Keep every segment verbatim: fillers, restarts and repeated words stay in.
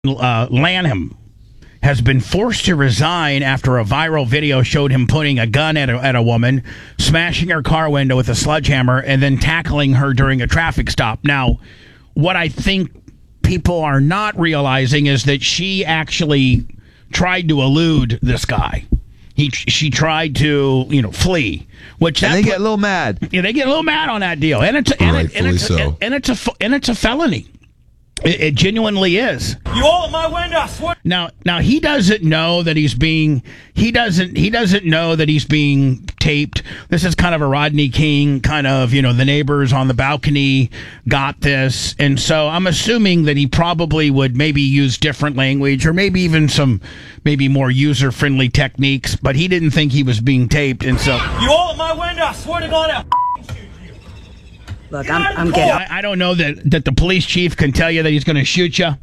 uh, Lanham has been forced to resign after a viral video showed him putting a gun at a, at a woman, smashing her car window with a sledgehammer, and then tackling her during a traffic stop. Now, what I think people are not realizing is that she actually tried to elude this guy. He, she tried to, you know, flee. Which and that they put, get a little mad. Yeah, they get a little mad on that deal, and it's and, it, and it's so. and, and it's a and it's a felony. It, it genuinely is. You all at my window, I swear. Now, now he doesn't know that he's being. He doesn't. He doesn't know that he's being taped. This is kind of a Rodney King kind of. You know, the neighbors on the balcony got this, and so I'm assuming that he probably would maybe use different language or maybe even some, maybe more user friendly techniques. But he didn't think he was being taped, and so. You all at my window, I swear to God, I'll shoot you. Look, I'm, I'm getting. I, I don't know that, that the police chief can tell you that he's going to shoot you.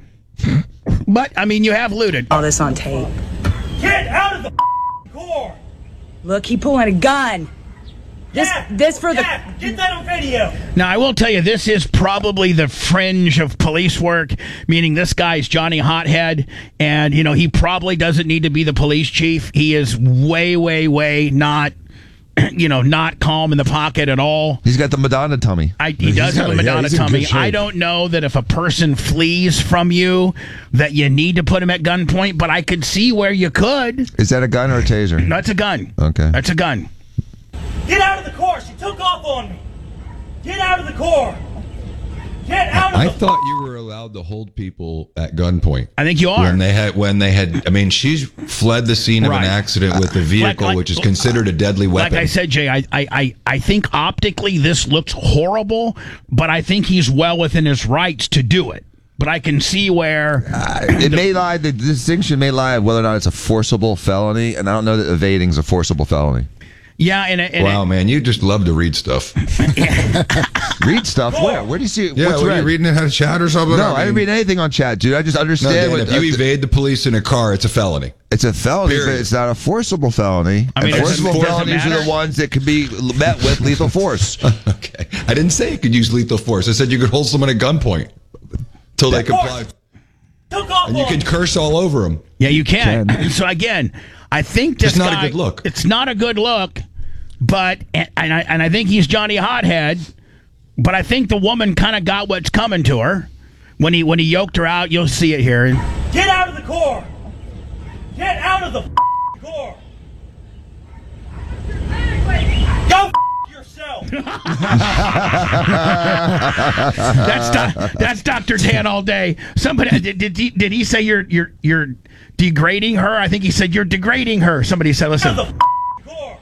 But, I mean, you have looted. All this on tape. Get out of the car. Look, he pulling a gun. This, Dad, this for the. Dad, get that on video. Now, I will tell you, this is probably the fringe of police work, meaning this guy's Johnny Hothead, and, you know, he probably doesn't need to be the police chief. He is way, way, way not... you know, not calm in the pocket at all. He's got the Madonna tummy. I, he does have a Madonna yeah, tummy. I don't know that if a person flees from you, that you need to put him at gunpoint, but I could see where you could. Is that a gun or a taser? That's a gun. Okay. That's a gun. Get out of the car. She took off on me. Get out of the car. Get out of I the thought you were allowed to hold people at gunpoint. I think you are. When they had, when they had, I mean, she's fled the scene of Right. an accident with a vehicle, Like- like- which is considered a deadly weapon. Like I said, Jay, I, I, I, I think optically this looks horrible, but I think he's well within his rights to do it. But I can see where... Uh, it may lie, the distinction may lie of whether or not it's a forcible felony, and I don't know that evading is a forcible felony. Yeah, and, and wow, man, you just love to read stuff. Read stuff? Where? Where do you see it? Yeah, What's what, are read? you reading it how to chat or something? No, I, mean, didn't read anything on chat, dude. I just No, understand Dan, what... if you uh, evade the police in a car, it's a felony. It's a felony, Period. but it's not a forcible felony. I mean, and it doesn't- forcible it doesn't felonies are matter. the ones that can be met with lethal force. Okay. I didn't say you could use lethal force. I said you could hold someone at gunpoint till they comply. took off And you on can me. curse all over them. Yeah, you can. Can. So again, I think this It's not a guy- good look. It's not a good look, but and, and I and I think he's Johnny Hothead. But I think the woman kind of got what's coming to her when he when he yoked her out. You'll see it here. Get out of the car. Get out of the car. Go yourself. That's doc, that's Doctor Dan all day. Somebody did did he, did he say you're you're you're degrading her? I think he said you're degrading her. Somebody said, listen. Out of the car.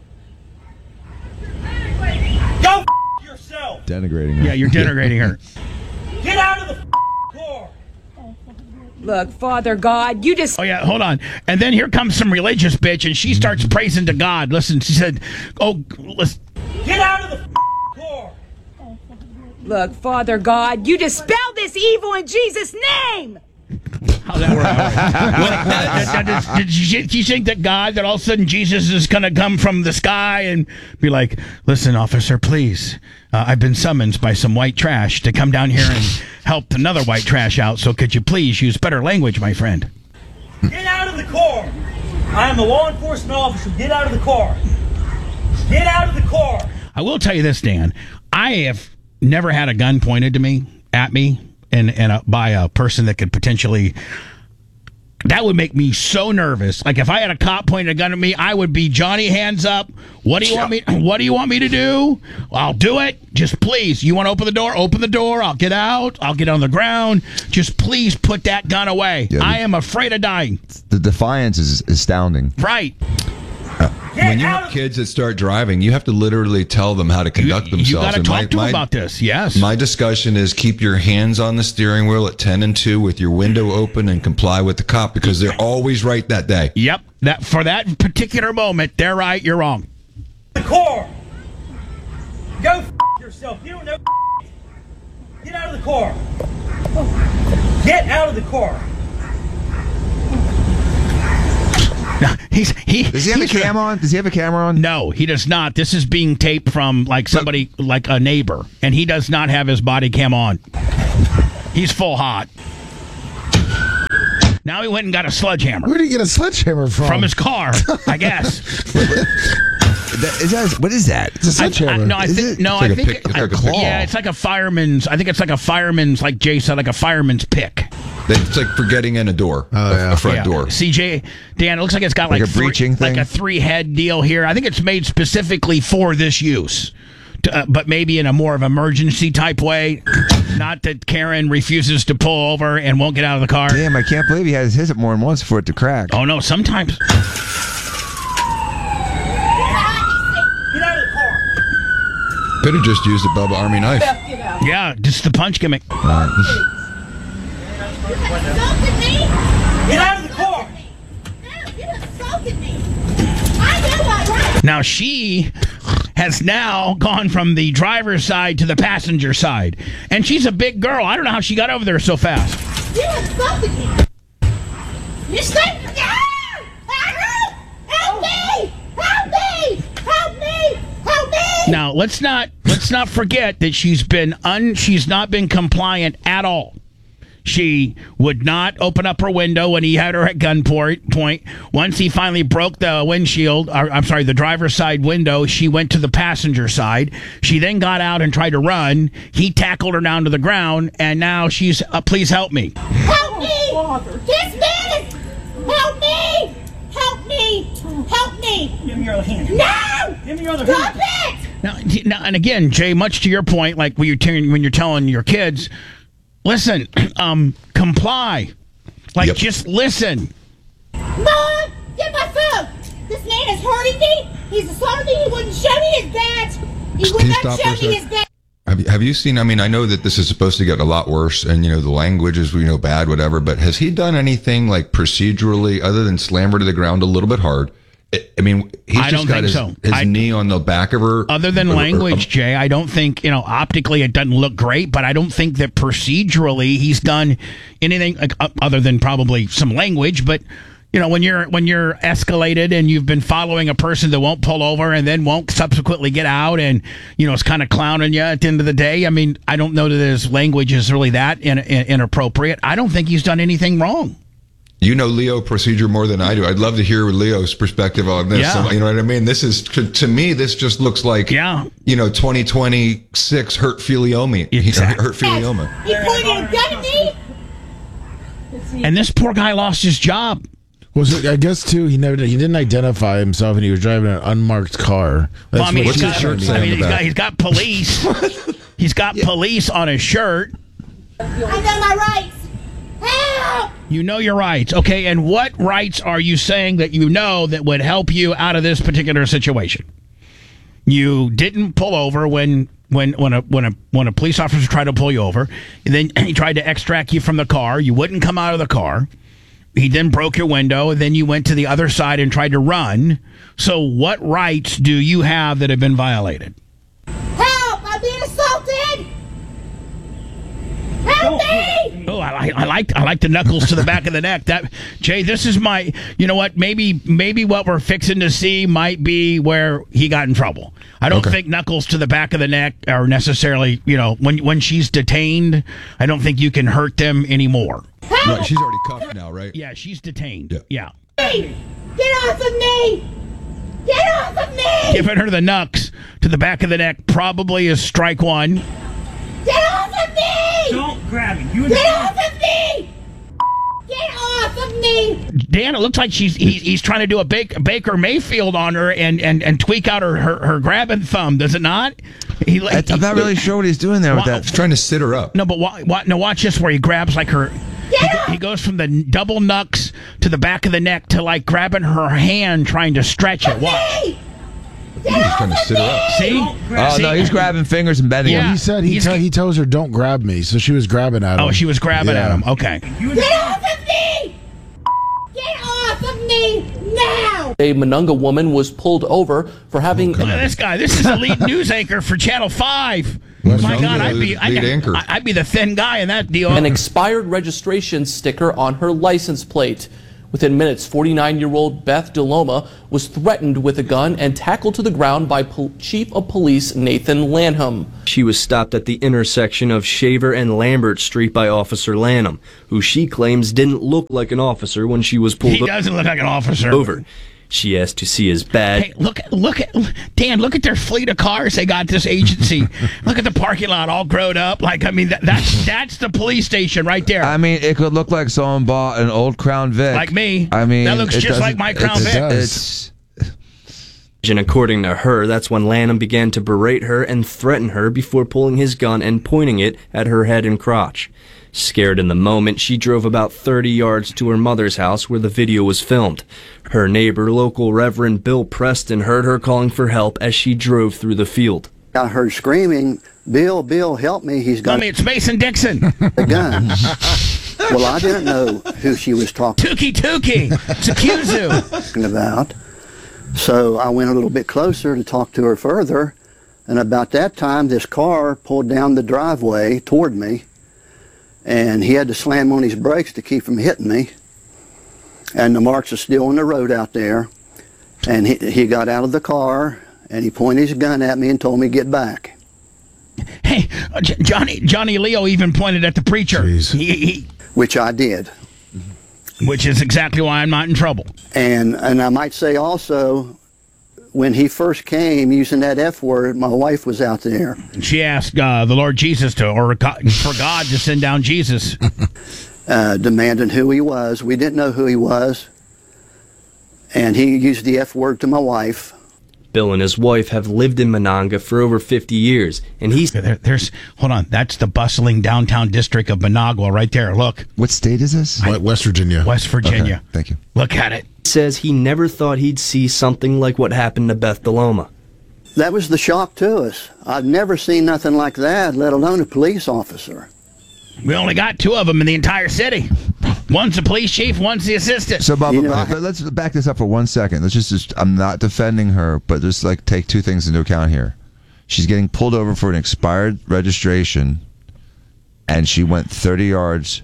Go yourself. Denigrating her. Yeah, you're denigrating her. Get out of the car. Look, Father God, you just. Oh, yeah, hold on. And then here comes some religious bitch, and she starts praising to God. Listen, she said, oh, listen. Get out of the car. Look, Father God, you dispel this evil in Jesus' name. How's that work? What, did, did, did, you, did you think that God, that all of a sudden Jesus is going to come from the sky and be like, listen, officer, please, uh, I've been summoned by some white trash to come down here and help another white trash out, so could you please use better language, my friend? Get out of the car. I am a law enforcement officer. Get out of the car. Get out of the car. I will tell you this, Dan. I have never had a gun pointed to me, at me, and, and a, by a person that could potentially... That would make me so nervous. Like if I had a cop pointing a gun at me, I would be Johnny, hands up. What do you want me? What do you want me to do? I'll do it. Just please. You want to open the door? Open the door. I'll get out. I'll get on the ground. Just please put that gun away. Yeah, I am afraid of dying. The defiance is astounding. Right. When you out have of- kids that start driving, you have to literally tell them how to conduct you, themselves. You got to And talk my- to my- them about this. Yes. My discussion is keep your hands on the steering wheel at ten and two with your window open and comply with the cop because they're always right that day. Yep. That for that particular moment, they're right. You're wrong. The car. Go f- yourself. You don't know. Get out of the car. Get out of the car. No, he's he. Does he have a he's- cam on? Does he have a camera on? No, he does not. This is being taped from like somebody, like a neighbor, and he does not have his body cam on. He's full hot. Now he went and got a sledgehammer Where did he get a sledgehammer from? from his car, I guess. That, is that, what is that? It's a sledgehammer. I, I, no, I Is think it? no, It's like I a think pick- it- it's like a claw. yeah, it's like a fireman's. I think it's like a fireman's, like Jay said, like a fireman's pick. It's like for getting in a door, Oh, a, yeah. a front Yeah. door. C J, Dan, it looks like it's got like, Like a three- breaching thing? like a three head deal here. I think it's made specifically for this use. To, uh, but maybe in a more of emergency type way. Not that Karen refuses to pull over and won't get out of the car. Damn, I can't believe he has his it more than once for it to crack. Oh no, sometimes. Get out of the car. Could have just used a Bubba Army knife. Yeah, just the punch gimmick. Get out of the car. Now she has now gone from the driver's side to the passenger side. And she's a big girl. I don't know how she got over there so fast. You insulted me. You said, "Ah! Help! Help me! Help me! Help me! Help me!" Now, let's not let's not forget that she's been un she's not been compliant at all. She would not open up her window when he had her at gunpoint. Point. Once he finally broke the windshield, or, I'm sorry, the driver's side window, she went to the passenger side. She then got out and tried to run. He tackled her down to the ground, and now she's, uh, please help me. Help me! This man is. Help me! Help me! Help me! Give me your other hand. No! Give me your other Stop hand. it! Now, now, and again, Jay, much to your point, like when you're, telling when you're telling your kids, listen, um, comply. Like, Yep. just listen. Mom, get my phone! This man is hurting me! He's assaulting me! He wouldn't show me his badge! He Can would you not stop show for a me sec? his badge! Have you, have you seen? I mean, I know that this is supposed to get a lot worse, and you know the language is you know bad, whatever. But has he done anything like procedurally other than slam her to the ground a little bit hard? I I mean, he's I just don't got think his, so. his I- knee on the back of her. Other than or- or- language, Jay, I don't think, you know, optically it doesn't look great, but I don't think that procedurally he's done anything like, uh, other than probably some language. But, you know, when you're when you're escalated and you've been following a person that won't pull over and then won't subsequently get out and, you know, is kind of clowning you at the end of the day, I mean, I don't know that his language is really that in, in, inappropriate. I don't think he's done anything wrong. You know Leo procedure more than I do. I'd love to hear Leo's perspective on this. Yeah. You know what I mean? This is to, to me. This just looks like Yeah. you know, twenty twenty-six hurt filioma. Exactly. Hurt filioma. He pointed a gun at me! And this poor guy lost his job. Was it? I guess too. He never. He didn't identify himself, and he was driving an unmarked car. That's Well, I mean, what he's she's got, trying to say I say. mean, on he's the got, back? he's got police. He's got police on his shirt. I know my rights! Help! You know your rights, okay? And what rights are you saying that you know that would help you out of this particular situation? You didn't pull over when when when a when a when a police officer tried to pull you over, and then he tried to extract you from the car. You wouldn't come out of the car. He then broke your window, and then you went to the other side and tried to run. So, what rights do you have that have been violated? Help! I'm being assaulted! Help me! Oh, I, like- I like I like the knuckles to the back of the neck. That Jay, this is my. You know what? Maybe maybe what we're fixing to see might be where he got in trouble. I don't Okay. think knuckles to the back of the neck are necessarily. You know, when when she's detained, I don't think you can hurt them anymore. Right, she's already cuffed now, right? Yeah, she's detained. Yeah. Yeah, Hey, get off of me! Get off of me! giving her the knucks to the back of the neck probably is strike one. Get off of me! Don't grab me. You Get understand? off of me! Get off of me! Dan, it looks like she's he's, he's trying to do a Baker, Baker Mayfield on her and, and, and tweak out her, her, her grabbing thumb. Does it not? He, I, I'm not really sure what he's doing there with Wow. that. He's trying to sit her up. No, but wa- wa- no, watch this where he grabs like her. He, go- he goes from the double knucks to the back of the neck to like grabbing her hand, trying to stretch it. Watch. Hey! He's just trying to sit her up. See? Don't grab Oh See? no, he's grabbing fingers and bending Yeah. them. He said he He's- tell, he tells her don't grab me, so she was grabbing at him. Oh, she was grabbing Yeah. at him. Okay. You Get understand? off of me! Get off of me now! A Monongah woman was pulled over for having Look at this guy. This is a lead news anchor for Channel Five. Well, My no, God, the I'd be lead I'd, anchor. I'd be the thin guy in that deal. an expired registration sticker on her license plate. Within minutes, forty-nine-year-old Beth DeLoma was threatened with a gun and tackled to the ground by Pol- Chief of Police Nathan Lanham. She was stopped at the intersection of Shaver and Lambert Street by Officer Lanham, who she claims didn't look like an officer when she was pulled He doesn't look like an officer. over. She asked to see his badge. Hey, look, look at Dan. Look at their fleet of cars they got. This agency. Look at the parking lot, all grown up. Like, I mean, that, that's that's the police station right there. I mean, it could look like someone bought an old Crown Vic. Like me. I mean, that looks it just like doesn't- my Crown it Vic. does. It's And according to her, that's when Lanham began to berate her and threaten her before pulling his gun and pointing it at her head and crotch. Scared in the moment, she drove about thirty yards to her mother's house where the video was filmed. Her neighbor, local Reverend Bill Preston, heard her calling for help as she drove through the field. I heard screaming, "Bill, Bill, help me, he's got I mean, it's Mason Dixon. a gun." Well, I didn't know who she was talking Tukey Tukey. It's a Kuzu. about. So I went a little bit closer to talk to her further, and about that time this car pulled down the driveway toward me, and he had to slam on his brakes to keep from hitting me. And the marks are still on the road out there. And he, he got out of the car, and he pointed his gun at me and told me to get back. Hey, uh, J- Johnny Johnny Leo even pointed at the preacher. Jeez. He, he, Which I did. which is exactly why I'm not in trouble. And and I might say also, when he first came using that F word, my wife was out there. She asked uh, the Lord Jesus to, or God- for God to send down Jesus. Uh, demanding who he was. We didn't know who he was. And he used the F word to my wife. Bill and his wife have lived in Monongah for over fifty years, and he's There, there's, hold on, that's the bustling downtown district of Monongah right there. Look, What state is this? What, West Virginia. West Virginia. Okay, thank you. Look at it. says he never thought he'd see something like what happened to Beth DeLoma. That was the shock to us. I'd never seen nothing like that, let alone a police officer. We only got two of them in the entire city. One's the police chief, one's the assistant. So, Bob, You know, but let's back this up for one second. Let's just, just, I'm not defending her, but just like take two things into account here. She's getting pulled over for an expired registration, and she went thirty yards.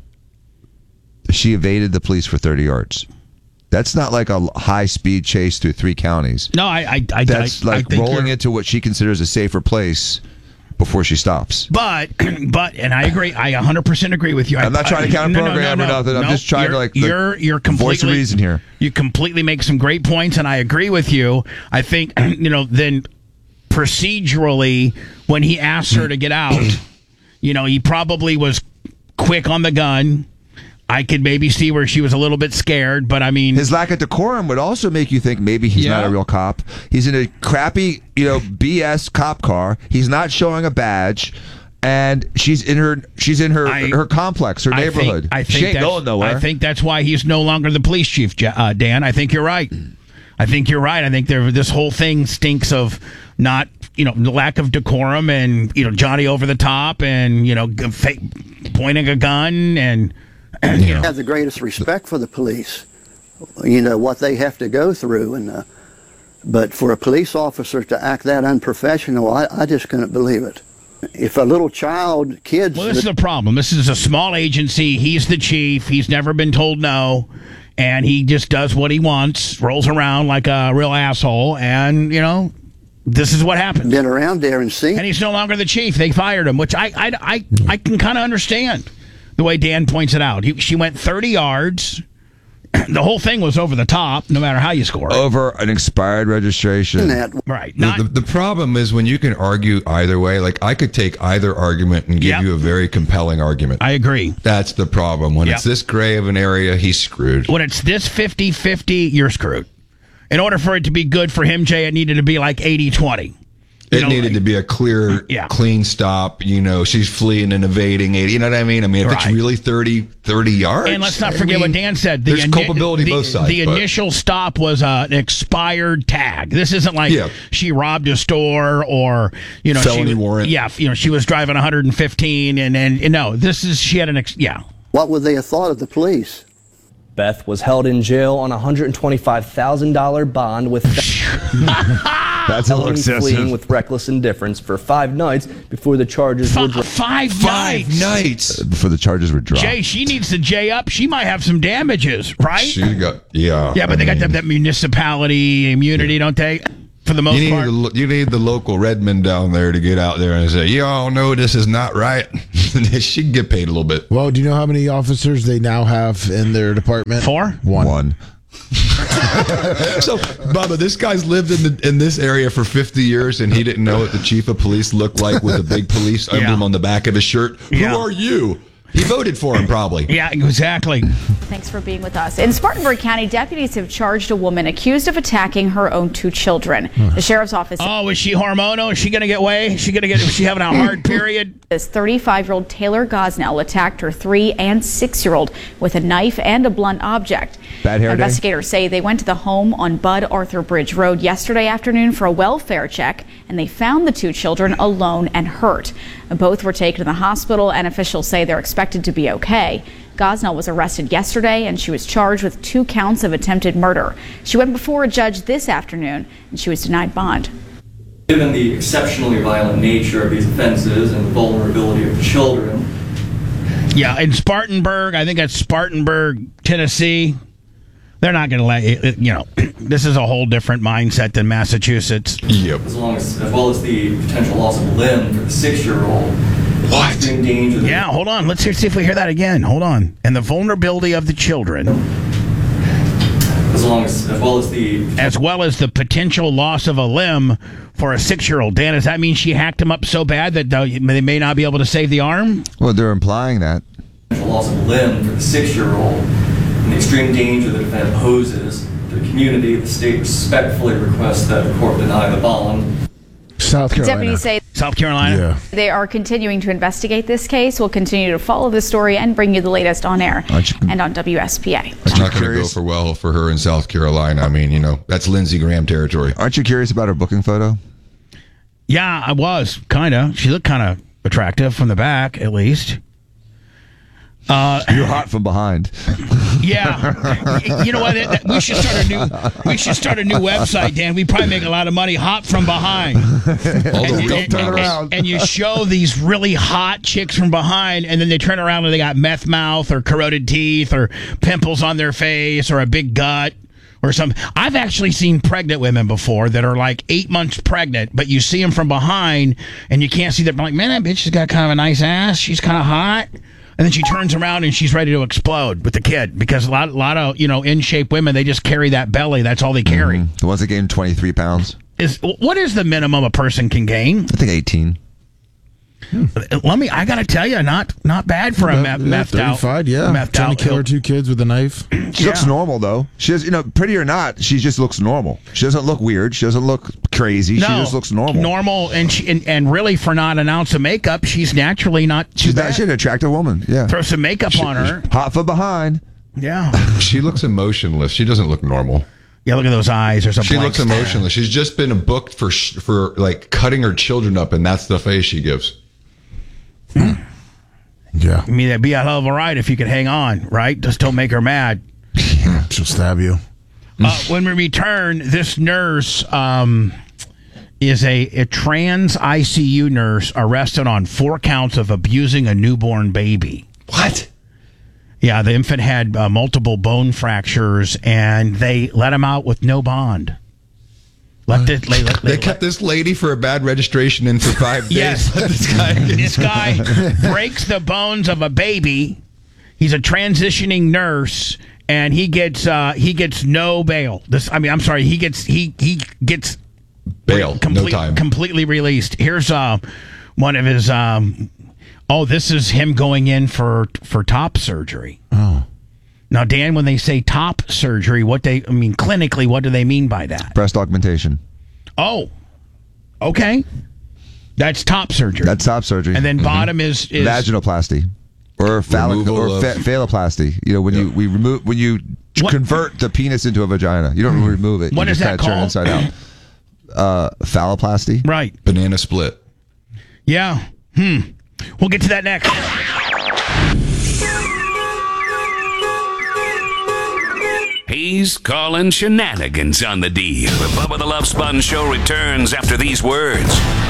She evaded the police for thirty yards. That's not like a high-speed chase through three counties. No, I, I, I That's I, like I think rolling you're- into what she considers a safer place before she stops. But, but, and I agree. I one hundred percent agree with you. I'm not I, trying to counter no, no, program no, or no, nothing. I'm no, just trying to you're- like you're you're completely voice of reason here. You completely make some great points, and I agree with you. I think you know then procedurally when he asked her to get out, you know he probably was quick on the gun. I could maybe see where she was a little bit scared, but I mean, His lack of decorum would also make you think maybe he's Yeah. not a real cop. He's in a crappy, you know, B S cop car. He's not showing a badge, and she's in her she's in her I- her complex, her I think- neighborhood. I think she ain't that's- going nowhere. I think that's why he's no longer the police chief, Ja- uh, Dan. I think you're right. I think you're right. I think there, this whole thing stinks of not, you know, the lack of decorum and, you know, Johnny over the top and, you know, g- fake, pointing a gun and, you I know. have the greatest respect for the police, you know, what they have to go through. and uh, But for a police officer to act that unprofessional, I, I just couldn't believe it. If a little child, kids... Well, this is the problem. This is a small agency. He's the chief. He's never been told no. And he just does what he wants, rolls around like a real asshole. And, you know, this is what happens. been around there and seen... And he's no longer the chief. They fired him, which I I, I, I can kind of understand the way Dan points it out. He, she went thirty yards. The whole thing was over the top, no matter how you score it. Over an expired registration. that. Right. The, Not, the, the problem is when you can argue either way. Like I could take either argument and give Yep. you a very compelling argument. I agree. That's the problem. When Yep. it's this gray of an area, he's screwed. When it's this fifty-fifty, you're screwed. In order for it to be good for him, Jay, it needed to be like eighty twenty. It know, needed like- to be a clear, Yeah. clean stop. You know, she's fleeing and evading it. You know what I mean? I mean, if Right. it's really thirty, thirty yards. And let's not I forget mean, what Dan said. The there's ini- culpability the, both sides. The but- initial stop was uh, an expired tag. This isn't like Yeah. she robbed a store or you know Felony she, warrant. Yeah, you know she was driving one hundred fifteen and and and no, this is she had an ex, yeah. What would they have thought of the police? Beth was held in jail on a one hundred twenty-five thousand dollars bond with That's a little felony excessive. fleeing with reckless indifference for five nights before the charges were dropped. Five, Five nights. nights. Before the charges were dropped. Jay, she needs to J up. She might have some damages, right? She got yeah. yeah, but I they got mean, that, that municipality immunity, don't they? For the most You need, part. the, lo- you need the local Redmond down there to get out there and say, y'all know this is not right. She can get paid a little bit. Well, do you know how many officers they now have in their department? Four? One. One. So, Bubba, this guy's lived in the, in this area for fifty years, and he didn't know what the chief of police looked like with a big police emblem Yeah. on the back of his shirt. Yeah. Who are you? He voted for him, probably. Yeah, exactly. Thanks for being with us. In Spartanburg County, deputies have charged a woman accused of attacking her own two children. The sheriff's office. Oh, is she hormonal? Is she going to get way? Is she going to get? Is she having a hard period? This thirty-five-year-old Taylor Gosnell attacked her three and six-year-old with a knife and a blunt object. Bad hair day? Investigators say they went to the home on Bud Arthur Bridge Road yesterday afternoon for a welfare check, and they found the two children alone and hurt. Both were taken to the hospital, and officials say they're expected to be okay. Gosnell was arrested yesterday, and she was charged with two counts of attempted murder. She went before a judge this afternoon, and she was denied bond. Given the exceptionally violent nature of these offenses and the vulnerability of children. Yeah, in Spartanburg, I think that's Spartanburg, Tennessee. They're not going to let you, you know, this is a whole different mindset than Massachusetts. Yep. As long as, as well as the potential loss of a limb for the six-year-old. What? Extreme danger. that- Yeah, hold on. Let's hear, see if we hear that again. Hold on. And the vulnerability of the children, As long as, as well as the as well as the potential loss of a limb for a six-year-old. Dan, does that mean she hacked him up so bad that uh, they may not be able to save the arm? Well, they're implying that. potential loss of a limb for the six-year-old and the extreme danger the defendant poses to the community, the state respectfully requests that the court deny the bond. South Carolina. Deputies say South Carolina? Yeah. they are continuing to investigate this case. We'll continue to follow this story and bring you the latest on air Aren't you- and on W S P A. It's not going to go curious? for well for her in South Carolina. I mean, you know, that's Lindsey Graham territory. Aren't you curious about her booking photo? Yeah, I was, kind of. She looked kind of attractive from the back, at least. Uh, You're hot from behind. Yeah, you know what? That- that- We should start a new. We should start a new website, Dan. We probably make a lot of money. Hot from behind. All the And, real and- turn models. around. and you show these really hot chicks from behind, and then they turn around and they got meth mouth or corroded teeth or pimples on their face or a big gut or something. I've actually seen pregnant women before that are like eight months pregnant, but you see them from behind and you can't see that. Like, man, that bitch has got kind of a nice ass. She's kind of hot. And then she turns around and she's ready to explode with the kid because a lot, lot of you know in shape women, they just carry that belly. That's all they carry. Mm, the ones that gained twenty-three pounds. Is what is the minimum a person can gain? I think eighteen. Let me. I gotta tell you, not not bad for a meth, Yeah, methed out. thirty-five, yeah. methed Trying out. to kill her two kids with a knife. She looks Yeah. normal though. She has, you know, pretty or not, she just looks normal. She doesn't look weird. She doesn't look crazy. No, she just looks normal. Normal, and she, and, and really, for not an ounce of makeup, she's naturally not too She's bad. not, she's an attractive woman. Yeah. Throw some makeup on her. Hot from behind. Yeah. She looks emotionless. She doesn't look normal. Yeah. Look at those eyes. There's a She blank looks stare. emotionless. She's just been booked for sh- for like cutting her children up, and that's the face she gives. Yeah. I mean, that'd be a hell of a ride if you could hang on, right? Just don't make her mad. She'll stab you. Uh, when we return, this nurse um, is a, a trans I C U nurse arrested on four counts of abusing a newborn baby. What? Yeah, the infant had uh, multiple bone fractures, and they let him out with no bond. Let this, let, let, They let- kept this lady for a bad registration in for five days. Yes. Let this guy. this guy breaks the bones of a baby. He's a transitioning nurse, and he gets uh, he gets no bail. This, I mean, I'm sorry, he gets he he gets Bail, complete, no time. completely released. Here's uh, one of his. Um, oh, this is him going in for for top surgery. Oh. Now, Dan, when they say top surgery, what they I mean clinically, what do they mean by that? Breast augmentation. Oh, okay, that's top surgery. That's top surgery. and then bottom is is vaginoplasty or phallic Removal or of- pha- phalloplasty. You know, when you we remove when you What- convert the penis into a vagina. You don't remove it. What you is just that kinda turn it called? inside out. Uh, phalloplasty. right. Banana split. Yeah. Hmm. We'll get to that next. He's He's calling shenanigans on the D. The Bubba the Love Sponge Show returns after these words.